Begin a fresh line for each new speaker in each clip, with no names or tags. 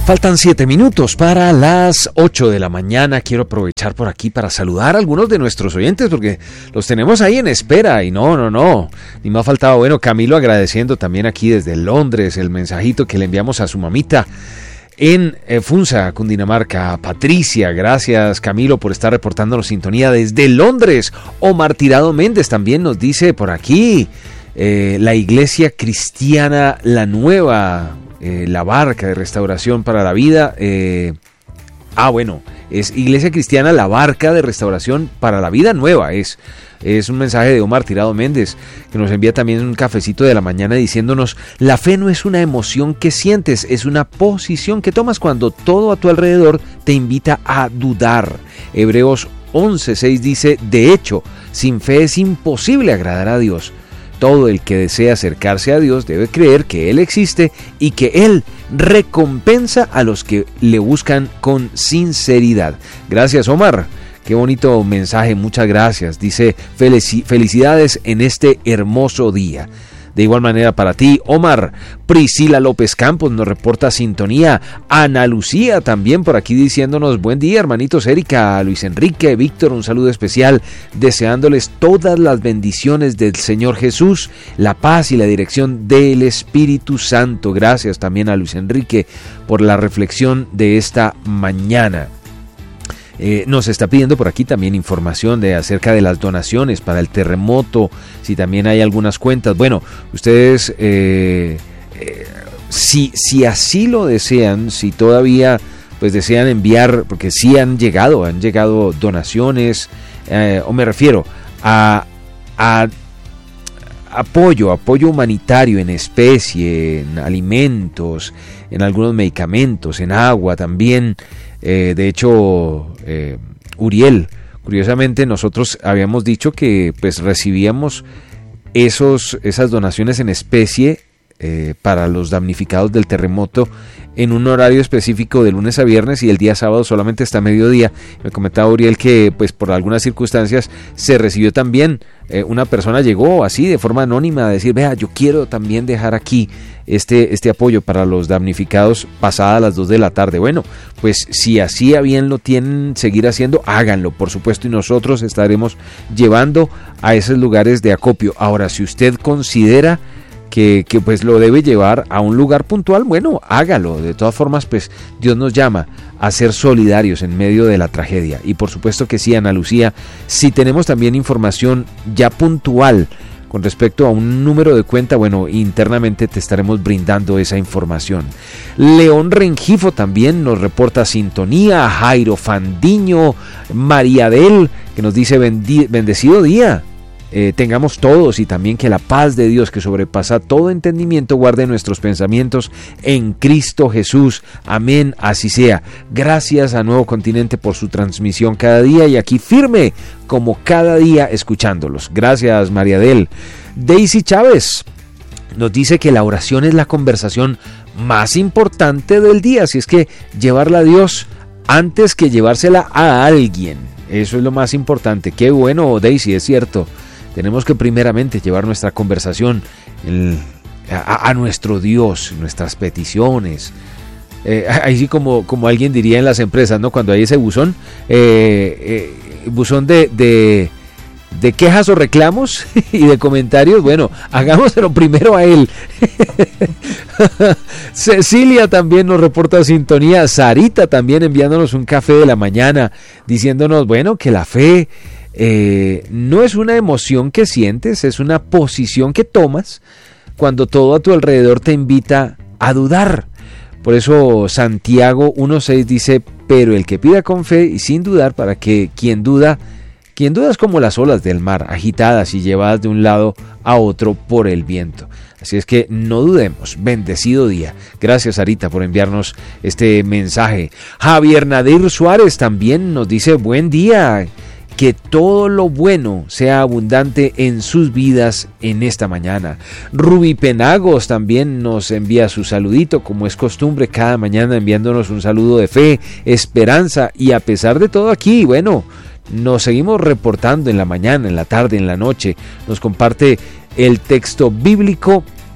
Faltan 7 minutos para las 8 de la mañana. Quiero aprovechar por aquí para saludar a algunos de nuestros oyentes porque los tenemos ahí en espera y no. Ni me ha faltado. Bueno, Camilo agradeciendo también aquí desde Londres el mensajito que le enviamos a su mamita en Funza, Cundinamarca. Patricia, gracias Camilo por estar reportándonos sintonía desde Londres. Omar Tirado Méndez también nos dice por aquí, la Iglesia Cristiana La Nueva, la Barca de Restauración para la Vida. Es Iglesia Cristiana La Barca de Restauración para la Vida Nueva. Es un mensaje de Omar Tirado Méndez, que nos envía también un cafecito de la mañana diciéndonos: la fe no es una emoción que sientes, es una posición que tomas cuando todo a tu alrededor te invita a dudar. Hebreos 11:6 dice: de hecho, sin fe es imposible agradar a Dios. Todo el que desea acercarse a Dios debe creer que Él existe y que Él recompensa a los que le buscan con sinceridad. Gracias, Omar. Qué bonito mensaje, muchas gracias. Dice: felicidades en este hermoso día. De igual manera para ti, Omar. Priscila López Campos nos reporta sintonía. Ana Lucía también por aquí diciéndonos: buen día, hermanitos. Erika, Luis Enrique, Víctor, un saludo especial, deseándoles todas las bendiciones del Señor Jesús, la paz y la dirección del Espíritu Santo. Gracias también a Luis Enrique por la reflexión de esta mañana. Nos está pidiendo por aquí también información acerca de las donaciones para el terremoto, si también hay algunas cuentas. Bueno, ustedes, si así lo desean, si todavía pues desean enviar, porque sí han llegado donaciones, o me refiero a apoyo humanitario en especie, en alimentos, en algunos medicamentos, en agua también. De hecho, Uriel, curiosamente nosotros habíamos dicho que pues recibíamos esas donaciones en especie para los damnificados del terremoto en un horario específico de lunes a viernes, y el día sábado solamente hasta mediodía. Me comentaba Uriel que pues por algunas circunstancias se recibió también, una persona llegó así de forma anónima a decir: vea, yo quiero también dejar aquí este apoyo para los damnificados pasada las 2 de la tarde. Bueno, pues si así a bien lo tienen seguir haciendo, háganlo, por supuesto, y nosotros estaremos llevando a esos lugares de acopio. Ahora, si usted considera que pues lo debe llevar a un lugar puntual, bueno, hágalo. De todas formas, pues Dios nos llama a ser solidarios en medio de la tragedia. Y por supuesto que sí, Ana Lucía, si tenemos también información ya puntual con respecto a un número de cuenta, bueno, internamente te estaremos brindando esa información. León Rengifo también nos reporta sintonía. Jairo Fandiño, María Del, que nos dice: bendecido día. Tengamos todos, y también que la paz de Dios, que sobrepasa todo entendimiento, guarde nuestros pensamientos en Cristo Jesús. Amén, así sea. Gracias a Nuevo Continente por su transmisión cada día, y aquí firme como cada día escuchándolos. Gracias, María Del. Daisy Chávez nos dice que la oración es la conversación más importante del día, así es que llevarla a Dios antes que llevársela a alguien, eso es lo más importante. Qué bueno, Daisy, es cierto. Tenemos que primeramente llevar nuestra conversación a nuestro Dios, nuestras peticiones. Ahí sí, como alguien diría en las empresas, ¿no? Cuando hay ese buzón, buzón de quejas o reclamos y de comentarios, bueno, hagámoselo primero a él. Cecilia también nos reporta sintonía. Sarita también enviándonos un café de la mañana, diciéndonos, bueno, que la fe no es una emoción que sientes, es una posición que tomas cuando todo a tu alrededor te invita a dudar. Por eso Santiago 1:6 dice: pero el que pida con fe y sin dudar, para que quien duda es como las olas del mar, agitadas y llevadas de un lado a otro por el viento. Así es que no dudemos. Bendecido día. Gracias, Sarita, por enviarnos este mensaje. Javier Nadir Suárez también nos dice: buen día. Que todo lo bueno sea abundante en sus vidas en esta mañana. Ruby Penagos también nos envía su saludito, como es costumbre cada mañana, enviándonos un saludo de fe, esperanza, y a pesar de todo aquí, bueno, nos seguimos reportando en la mañana, en la tarde, en la noche. Nos comparte el texto bíblico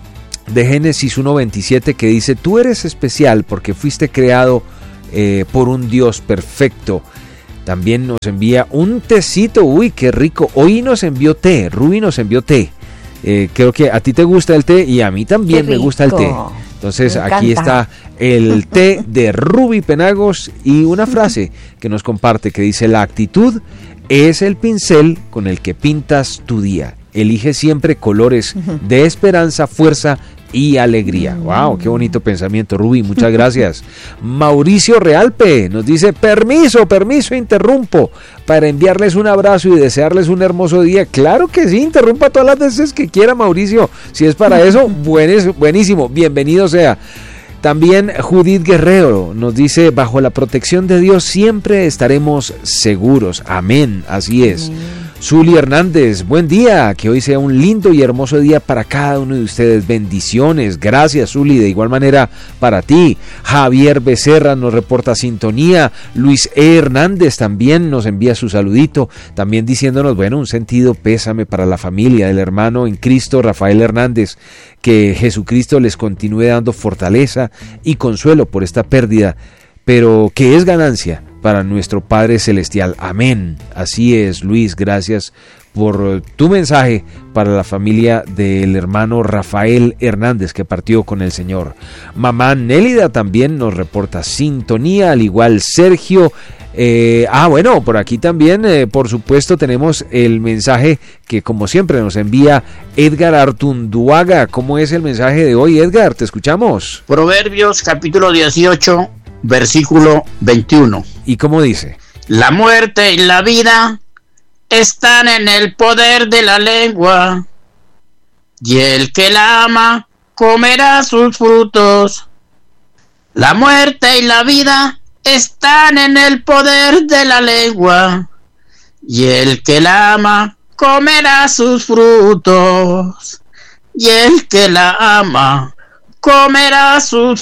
de Génesis 1:27 que dice: tú eres especial porque fuiste creado por un Dios perfecto. También nos envía un tecito, uy, qué rico. Hoy nos envió té, Ruby nos envió té. Creo que a ti te gusta el té y a mí también me gusta el té. Entonces aquí está el té de Ruby Penagos y una frase que nos comparte que dice: la actitud es el pincel con el que pintas tu día. Elige siempre colores de esperanza, fuerza y alegría. ¡Wow! ¡Qué bonito pensamiento, Ruby! Muchas gracias. Mauricio Realpe nos dice: permiso, interrumpo para enviarles un abrazo y desearles un hermoso día. Claro que sí, interrumpa todas las veces que quiera, Mauricio. Si es para eso, buenísimo, bienvenido sea. También Judith Guerrero nos dice: bajo la protección de Dios siempre estaremos seguros. Amén, así es. Zuli Hernández, buen día, que hoy sea un lindo y hermoso día para cada uno de ustedes. Bendiciones, gracias Zuli, de igual manera para ti. Javier Becerra nos reporta sintonía. Luis E. Hernández también nos envía su saludito, también diciéndonos, bueno, un sentido pésame para la familia del hermano en Cristo Rafael Hernández, que Jesucristo les continúe dando fortaleza y consuelo por esta pérdida, pero que es ganancia para nuestro Padre Celestial. Amén. Así es, Luis, gracias por tu mensaje para la familia del hermano Rafael Hernández, que partió con el Señor. Mamá Nélida también nos reporta sintonía, al igual Sergio. Bueno, por aquí también, por supuesto, tenemos el mensaje que como siempre nos envía Edgar Artunduaga. ¿Cómo es el mensaje de hoy, Edgar? Te escuchamos.
Proverbios capítulo 18, versículo 21.
¿Y cómo dice?
La muerte y la vida están en el poder de la lengua, y el que la ama comerá sus frutos. La muerte y la vida están en el poder de la lengua, y el que la ama comerá sus frutos. Y el que la ama comerá sus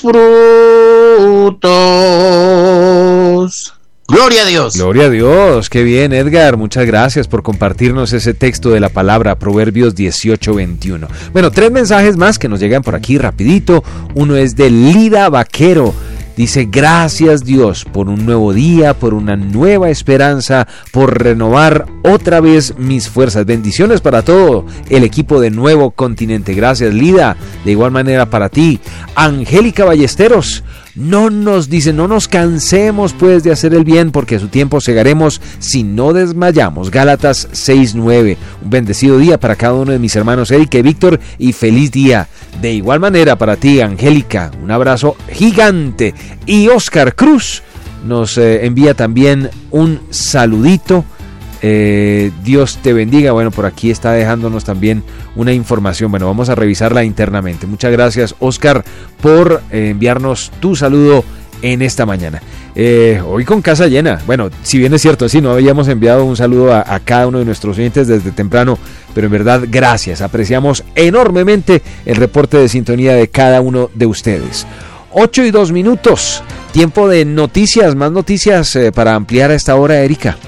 frutos. Gloria a Dios.
Gloria a Dios, qué bien, Edgar, muchas gracias por compartirnos ese texto de la palabra, Proverbios 18:21. Bueno, 3 mensajes más que nos llegan por aquí rapidito. Uno es de Lida Vaquero. Dice: gracias Dios por un nuevo día, por una nueva esperanza, por renovar otra vez mis fuerzas. Bendiciones para todo el equipo de Nuevo Continente. Gracias, Lida. De igual manera para ti. Angélica Ballesteros. No nos cansemos pues de hacer el bien, porque a su tiempo segaremos si no desmayamos. Gálatas 6:9. Un bendecido día para cada uno de mis hermanos Erika y Víctor, y feliz día. De igual manera para ti, Angélica, un abrazo gigante. Y Oscar Cruz nos envía también un saludito. Dios te bendiga. Bueno, por aquí está dejándonos también una información. Bueno, vamos a revisarla internamente. Muchas gracias, Oscar, por enviarnos tu saludo en esta mañana. Hoy con casa llena. Bueno, si bien es cierto, sí, no habíamos enviado un saludo a cada uno de nuestros oyentes desde temprano, pero en verdad, gracias. Apreciamos enormemente el reporte de sintonía de cada uno de ustedes. 8:02. Tiempo de noticias, más noticias para ampliar a esta hora, Erika.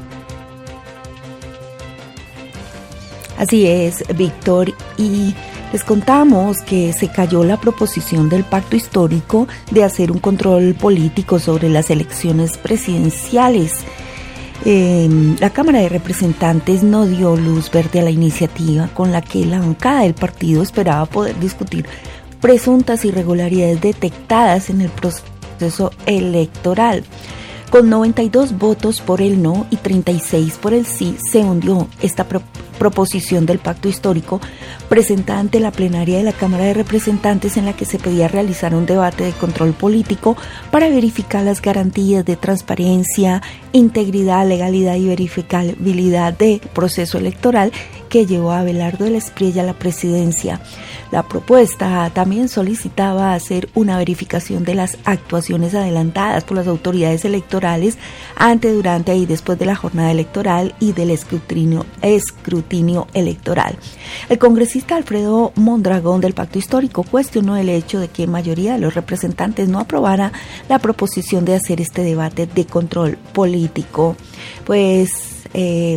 Así es, Víctor, y les contamos que se cayó la proposición del pacto histórico de hacer un control político sobre las elecciones presidenciales. La Cámara de Representantes no dio luz verde a la iniciativa, con la que la bancada del partido esperaba poder discutir presuntas irregularidades detectadas en el proceso electoral. Con 92 votos por el no y 36 por el sí, se hundió esta proposición del pacto histórico presentada ante la plenaria de la Cámara de Representantes, en la que se pedía realizar un debate de control político para verificar las garantías de transparencia, integridad, legalidad y verificabilidad del proceso electoral que llevó a Abelardo de la Espriella a la presidencia. La propuesta también solicitaba hacer una verificación de las actuaciones adelantadas por las autoridades electorales antes, durante y después de la jornada electoral y del escrutinio electoral. El congresista Alfredo Mondragón del Pacto Histórico cuestionó el hecho de que la mayoría de los representantes no aprobara la proposición de hacer este debate de control político. Pues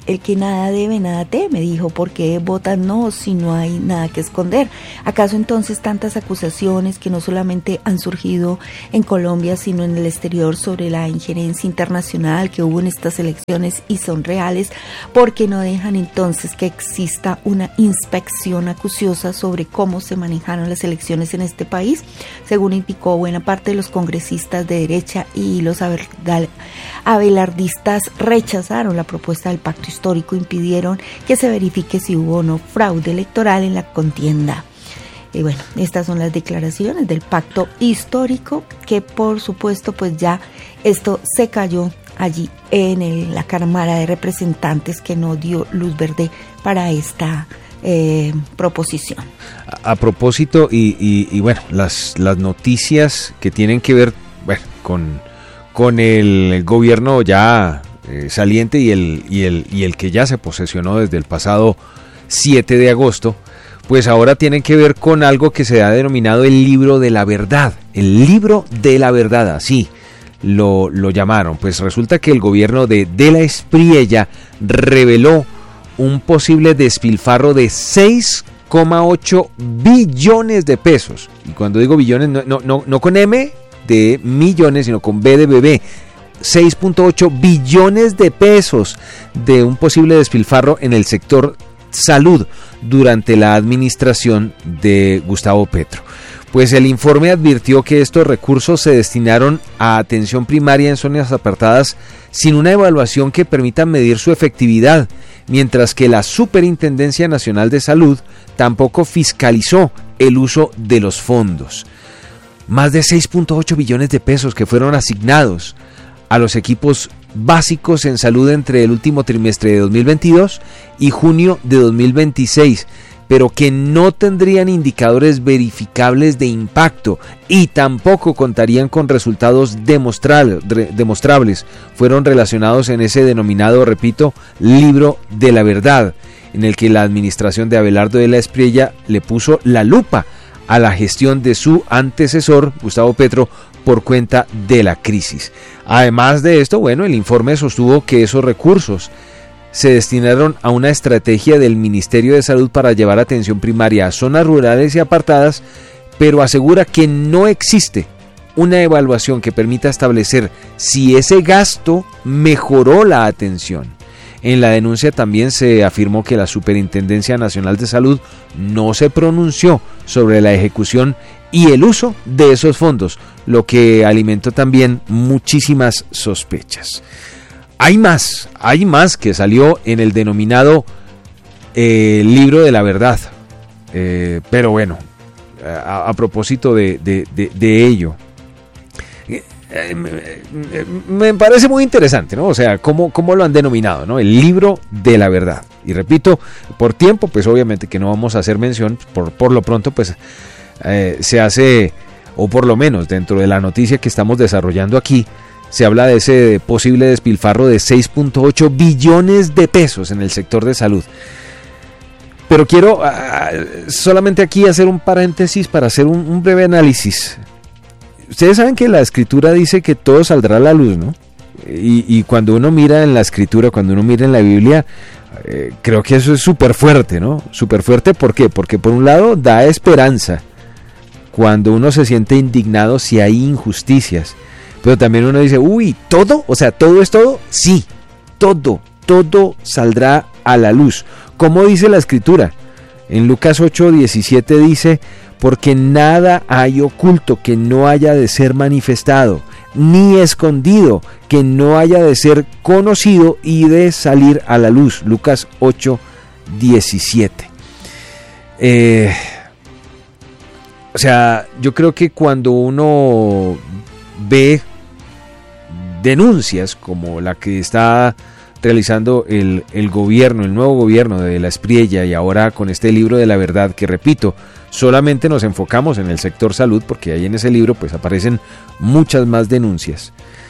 el que nada debe, nada teme, dijo, ¿por qué votan no si no hay nada que esconder? ¿Acaso entonces tantas acusaciones que no solamente han surgido en Colombia, sino en el exterior sobre la injerencia internacional que hubo en estas elecciones y son reales? ¿Por qué no dejan entonces que exista una inspección acuciosa sobre cómo se manejaron las elecciones en este país? Según indicó, buena parte de los congresistas de derecha y los abelardistas rechazaron la propuesta del pacto histórico, impidieron que se verifique si hubo o no fraude electoral en la contienda. Y bueno, estas son las declaraciones del pacto histórico, que por supuesto pues ya esto se cayó allí en la Cámara de Representantes, que no dio luz verde para esta proposición.
A propósito, y bueno, las noticias que tienen que ver, bueno, con el gobierno ya saliente y el que ya se posesionó desde el pasado 7 de agosto, pues ahora tienen que ver con algo que se ha denominado el libro de la verdad. El libro de la verdad, así lo llamaron. Pues resulta que el gobierno de la Espriella reveló un posible despilfarro de 6,8 billones de pesos. Y cuando digo billones, no con M de millones, sino con B de bebé. 6.8 billones de pesos de un posible despilfarro en el sector salud durante la administración de Gustavo Petro. Pues el informe advirtió que estos recursos se destinaron a atención primaria en zonas apartadas sin una evaluación que permita medir su efectividad, mientras que la Superintendencia Nacional de Salud tampoco fiscalizó el uso de los fondos. Más de 6.8 billones de pesos que fueron asignados a los equipos básicos en salud entre el último trimestre de 2022 y junio de 2026, pero que no tendrían indicadores verificables de impacto y tampoco contarían con resultados demostrables. Fueron relacionados en ese denominado, repito, libro de la verdad, en el que la administración de Abelardo de la Espriella le puso la lupa a la gestión de su antecesor, Gustavo Petro, por cuenta de la crisis. Además de esto, bueno, el informe sostuvo que esos recursos se destinaron a una estrategia del Ministerio de Salud para llevar atención primaria a zonas rurales y apartadas, pero asegura que no existe una evaluación que permita establecer si ese gasto mejoró la atención. En la denuncia también se afirmó que la Superintendencia Nacional de Salud no se pronunció sobre la ejecución y el uso de esos fondos, lo que alimentó también muchísimas sospechas. Hay más que salió en el denominado libro de la verdad, pero bueno, a propósito de ello, me parece muy interesante, ¿no? O sea, cómo lo han denominado, ¿no? El libro de la verdad. Y repito, por tiempo, pues obviamente que no vamos a hacer mención, por lo pronto, pues se hace, o por lo menos dentro de la noticia que estamos desarrollando aquí, se habla de ese posible despilfarro de 6.8 billones de pesos en el sector de salud. Pero quiero solamente aquí hacer un paréntesis para hacer un breve análisis. Ustedes saben que la escritura dice que todo saldrá a la luz, ¿no? Y cuando uno mira en la escritura, cuando uno mira en la Biblia, creo que eso es súper fuerte, ¿no? Súper fuerte, ¿por qué? Porque por un lado da esperanza cuando uno se siente indignado si hay injusticias. Pero también uno dice, uy, ¿todo? O sea, ¿todo es todo? Sí, todo saldrá a la luz. ¿Cómo dice la escritura? En Lucas 8:17 dice, porque nada hay oculto que no haya de ser manifestado, ni escondido que no haya de ser conocido y de salir a la luz. Lucas 8:17. O sea, yo creo que cuando uno ve denuncias como la que está realizando el gobierno, el nuevo gobierno de la Espriella, y ahora con este libro de la verdad, que repito, solamente nos enfocamos en el sector salud, porque ahí en ese libro pues aparecen muchas más denuncias.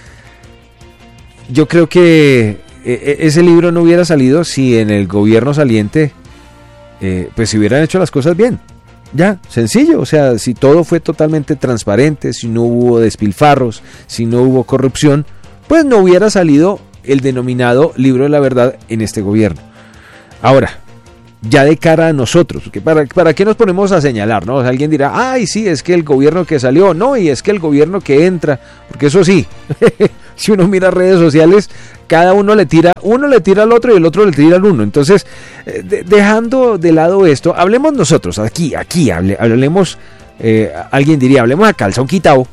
Yo creo que ese libro no hubiera salido si en el gobierno saliente pues se hubieran hecho las cosas bien. Ya, sencillo, o sea, si todo fue totalmente transparente, si no hubo despilfarros, si no hubo corrupción, pues no hubiera salido el denominado libro de la verdad en este gobierno. Ahora, ya de cara a nosotros, que ¿para qué nos ponemos a señalar, no? O sea, alguien dirá, ay, sí, es que el gobierno que salió, no, y es que el gobierno que entra, porque eso sí, si uno mira redes sociales, cada uno le tira al otro y el otro le tira al uno. Entonces, dejando de lado esto, hablemos nosotros, aquí, hablemos, alguien diría, hablemos a calzón quitado,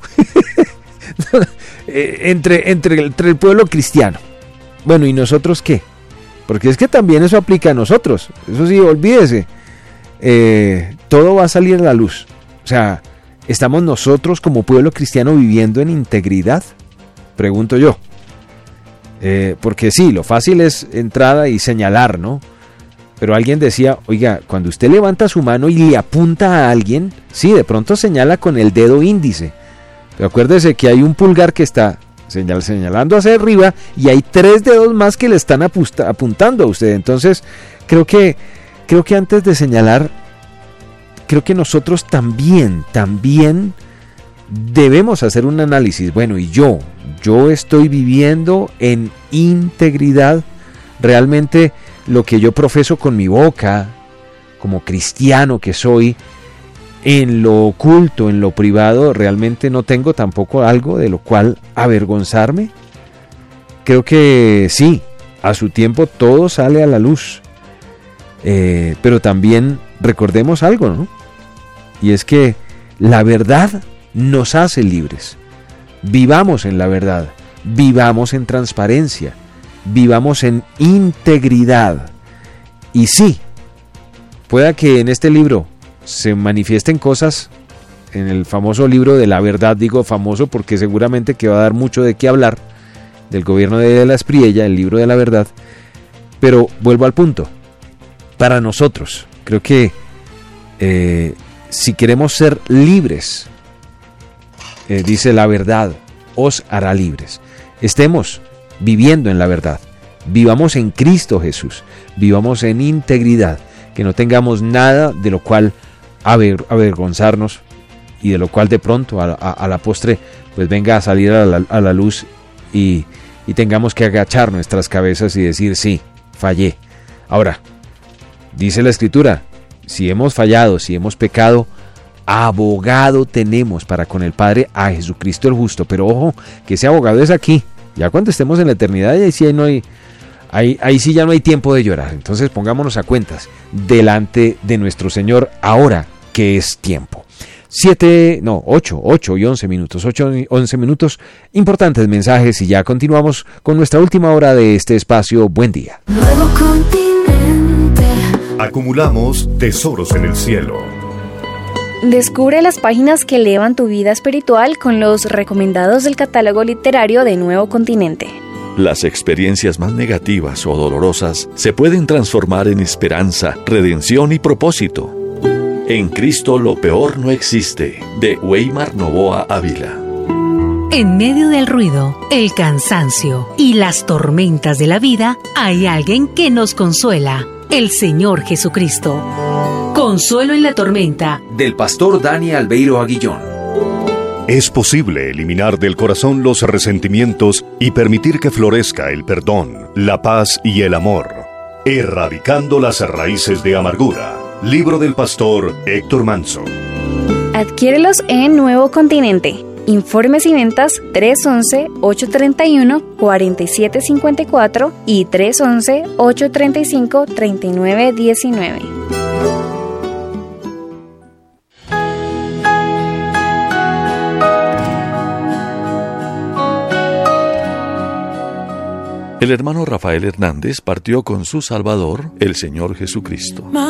entre el pueblo cristiano. Bueno, ¿y nosotros qué? Porque es que también eso aplica a nosotros. Eso sí, olvídese. Todo va a salir a la luz. O sea, ¿estamos nosotros como pueblo cristiano viviendo en integridad? Pregunto yo. Porque sí, lo fácil es entrar y señalar, ¿no? Pero alguien decía, oiga, cuando usted levanta su mano y le apunta a alguien, sí, de pronto señala con el dedo índice. Pero acuérdese que hay un pulgar que está señalando hacia arriba y hay 3 dedos más que le están apuntando a usted. Entonces creo que antes de señalar, creo que nosotros también debemos hacer un análisis. Bueno, y yo estoy viviendo en integridad. Realmente lo que yo profeso con mi boca como cristiano que soy, en lo oculto, en lo privado, realmente no tengo tampoco algo de lo cual avergonzarme. Creo que sí, a su tiempo todo sale a la luz. Pero también recordemos algo, ¿no? Y es que la verdad nos hace libres. Vivamos en la verdad, vivamos en transparencia, vivamos en integridad. Y sí, pueda que en este libro se manifiesten cosas, en el famoso libro de la verdad, digo famoso porque seguramente que va a dar mucho de qué hablar, del gobierno de la Espriella, el libro de la verdad, pero vuelvo al punto, para nosotros, creo que si queremos ser libres, dice la verdad, os hará libres, estemos viviendo en la verdad, vivamos en Cristo Jesús, vivamos en integridad, que no tengamos nada de lo cual avergonzarnos y de lo cual de pronto a la postre pues venga a salir a la luz y tengamos que agachar nuestras cabezas y decir sí, fallé. Ahora, dice la Escritura, si hemos fallado, si hemos pecado, abogado tenemos para con el Padre a Jesucristo el justo. Pero ojo, que ese abogado es aquí, ya cuando estemos en la eternidad, y ahí sí ahí sí ya no hay tiempo de llorar. Entonces pongámonos a cuentas delante de nuestro Señor ahora que es tiempo. 8 y 11 minutos. 8 y 11 minutos. Importantes mensajes y ya continuamos con nuestra última hora de este espacio. Buen día.
Nuevo continente.
Acumulamos tesoros en el cielo.
Descubre las páginas que elevan tu vida espiritual con los recomendados del catálogo literario de Nuevo Continente.
Las experiencias más negativas o dolorosas se pueden transformar en esperanza, redención y propósito. En Cristo lo peor no existe, de Weimar Novoa Ávila.
En medio del ruido, el cansancio y las tormentas de la vida, hay alguien que nos consuela, el Señor Jesucristo. Consuelo en la tormenta,
del pastor Dani Albeiro Aguillón.
Es posible eliminar del corazón los resentimientos y permitir que florezca el perdón, la paz y el amor, erradicando las raíces de amargura. Libro del pastor Héctor Manso.
Adquiérelos en Nuevo Continente. Informes y ventas 311-831-4754 y 311-835-3919.
El hermano Rafael Hernández partió con su Salvador, el Señor Jesucristo.